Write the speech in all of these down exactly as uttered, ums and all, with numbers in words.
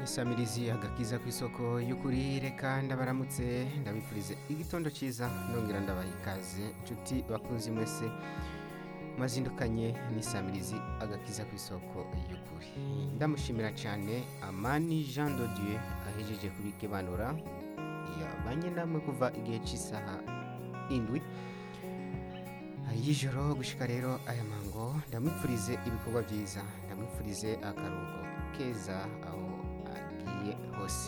isamirizi agakiza ku isoko y'ukuri reka ndabaramutse ndabifurize igitondo cyiza nongera ndabaha ikaze inshuti bakunzi mwese mazindukanye n'isamirizi agakiza ku isoko y'ukuri ndamushimira cyane Amani Jean de Dieu ahejeje kubikebanura yabanye namwe kuva igihe cy'isaha indwi y'ijoro gushika rero aya mango ndamwifurize ibikorwa byiza ndamwifurize akaruhuko keza aho agiye hose.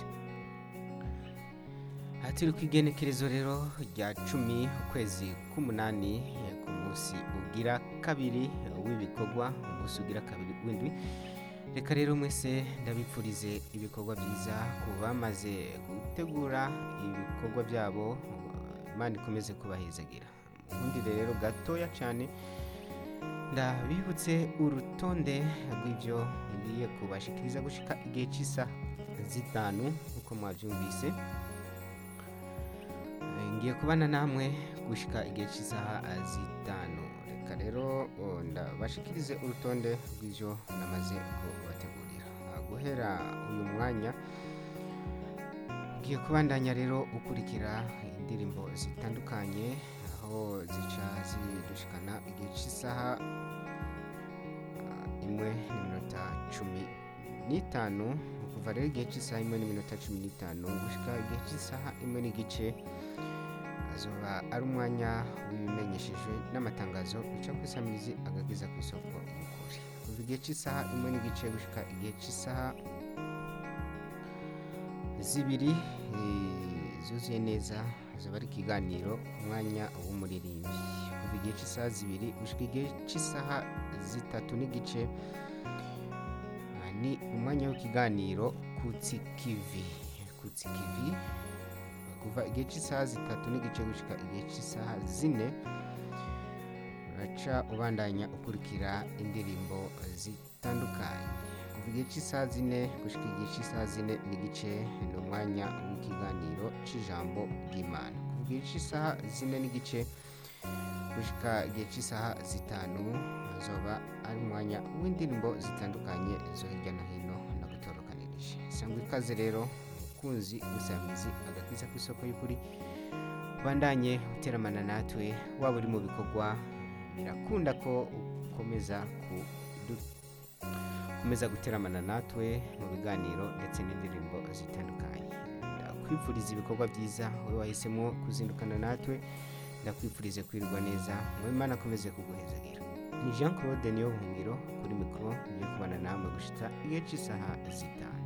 Aha turi ku igenekerezo rero rya cumi ukwezi k'umunani ku munsi ugira kabiri w'ibikorwa umunsi ugira kabiri w'indwi reka rero mwese ndabipfurize ibikorwa byiza ku bamaze gutegura ibikorwa byabo Imana ikomeze kubahezagira. Ubundi rero gatoya cyane ndabibutse urutonde rw'ibyo ngiye kubashikiriza gushika igihe cy'isaha zitanu uko mwabyumvise ngiye kubana namwe gushika igihe cy'isaha zitanu reka rero ndabashikirize urutonde rw'ibyo namaze kubategurira guhera uyu mwanya ngiye kubandanya rero ukurikira indirimbo zitandukanye aho zica zidushikana igihe cy'isaha imwe n'iminota cumi n'itanu kuva rero igihe cy'isaha imwe n'iminota cumi n'itanu gushika igihe cy'isaha imwe n'igice azoba ari umwanya w'ibimenyeshejwe n'amatangazo bica ku isamirizi agakiza ku isoko y'ukuri kuva igihe cy'isaha imwe n'igice gushika igihe cy'isaha zibiri zuzuye neza azoba ari ikiganiro umwanya w'umuririmbyi kuva igihe cy'isaha zibiri gushika igihe cy'isaha zitatu n'igice ni umwanya w'ikiganiro kutsi kivi kutsi kivi kuva igihe cy'isaha zitatu n'igice gushika igihe cy'isaha zine uraca ubandanya ukurikira indirimbo zitandukanye kuva igihe cy'isaha zine gushika igihe cy'isaha zine n'igice ni umwanya w'ikiganiro c'ijambo ry'Imana kuva igihe cy'isaha zine n'igice gushika igihe cy'isaha zitanu azoba ari umwanya w'indirimbo zitandukanye zo hirya no hino nagutorokanirije sangwa ikaze rero mukunzi w'isamirizi agakiza ku isoko y'ukuri bandanye uteramana natwe waba uri mu bikorwa birakunda ko ukomeza ku komeza guteramana natwe mu biganiro ndetse n'indirimbo zitandukanye ndakwifuriza ibikorwa byiza wowe wahisemo kuzindukana natwe ndakwifurize kwirirwa neza mu Imana akomeze kuguhezagira. Ni Jean Claude Niyobuhungiro kuri mikoro niyo kubana namwe gushita igihe cy'isaha zitanu.